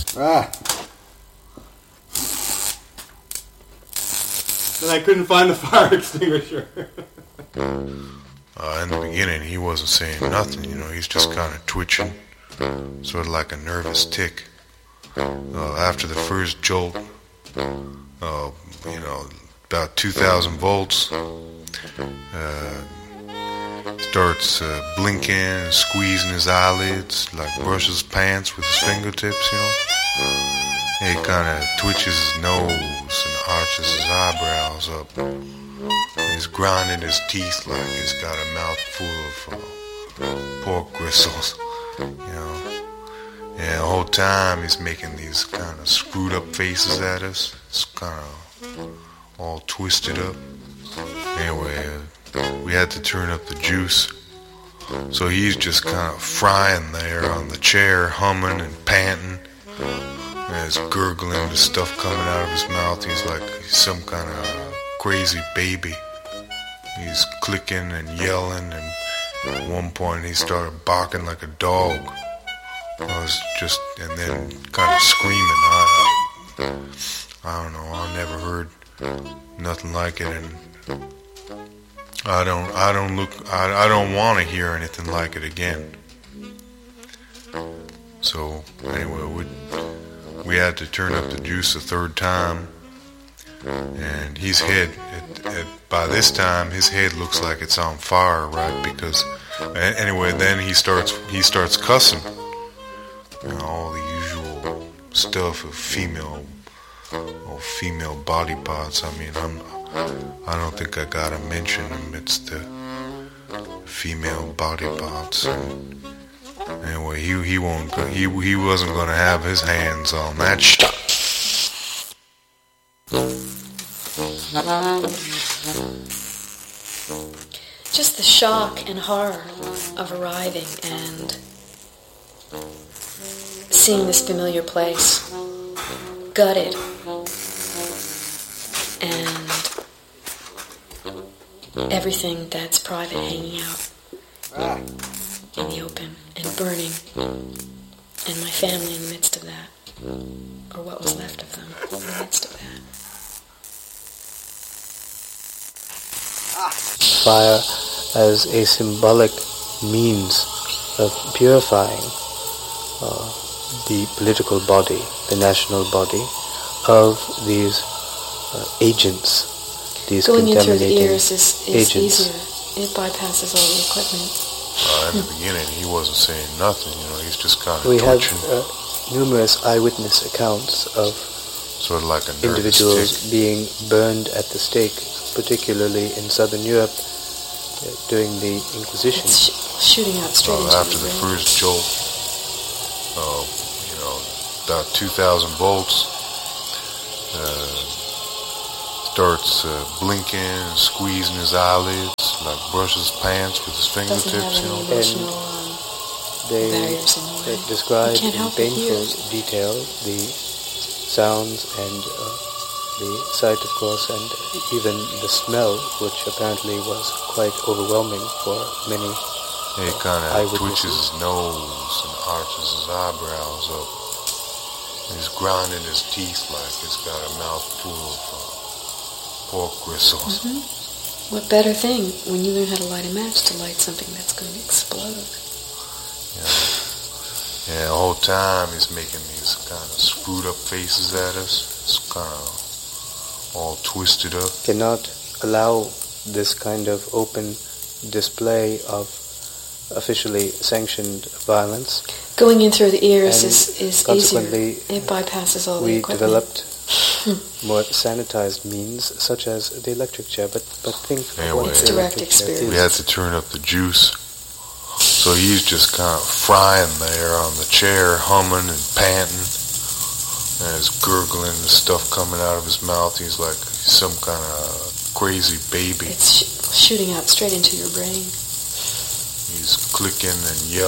Ah. Then I couldn't find the fire extinguisher. In the beginning, he wasn't saying nothing, he's just kind of twitching, sort of like a nervous tick. After the first jolt, about 2,000 volts, starts blinking and squeezing his eyelids, like brushes pants with his fingertips, He kind of twitches his nose and arches his eyebrows up. He's grinding his teeth like he's got a mouthful of pork gristles, And the whole time he's making these kind of screwed up faces at us. It's kind of all twisted up. Anyway, we had to turn up the juice. So he's just kind of frying there on the chair, humming and panting. And he's gurgling the stuff coming out of his mouth. He's like some kind of crazy baby. He's clicking and yelling, and at one point he started barking like a dog. And then kind of screaming. I don't know. I never heard nothing like it, and I don't want to hear anything like it again. So anyway, we had to turn up the juice a third time, and his head, by this time, his head looks like it's on fire, right? Because anyway, then he starts cussing, all the usual stuff of female body parts. I mean, I don't think I gotta mention them. It's the female body parts. Anyway, he wasn't gonna have his hands on that shit. Just the shock and horror of arriving and seeing this familiar place, gutted, and everything that's private hanging out in the open and burning, and my family in the midst of that, or what was left of them in the midst of that. Fire as a symbolic means of purifying the political body, the national body, of these agents, these going contaminating in through the ears is agents. Easier. It bypasses all the equipment. In the beginning, he wasn't saying nothing. He's just kind of We have twitching. numerous eyewitness accounts of Sort of like a individuals tick. being burned at the stake, particularly in southern Europe during the Inquisition. It's shooting out straight into After the the brain. first jolt, about 2,000 volts, starts blinking and squeezing his eyelids, like brushes pants with his Doesn't have fingertips, any And emotional they barriers in the way. describe You can't in help but hear painful it. detail the sounds and the sight, of course, and even the smell, which apparently was quite overwhelming for many He kind of eyewitnesses. twitches his nose and arches his eyebrows up. He's grinding his teeth like he's got a mouthful of pork gristles. Mm-hmm. What better thing when you learn how to light a match to light something that's going to explode? Yeah, the whole time he's making these kind of screwed up faces at us. It's kind of all twisted up. Cannot allow this kind of open display of officially sanctioned violence. Going in through the ears And is easier. consequently, It bypasses all the We equipment. developed more sanitized means, such as the electric chair, but think Anyway, what It's the direct electric chair experience. We had to turn up the juice. So he's just kind of frying there on the chair, humming and panting. And he's gurgling the stuff coming out of his mouth. He's like some kind of crazy baby. It's shooting out straight into your brain. He's clicking and yelling.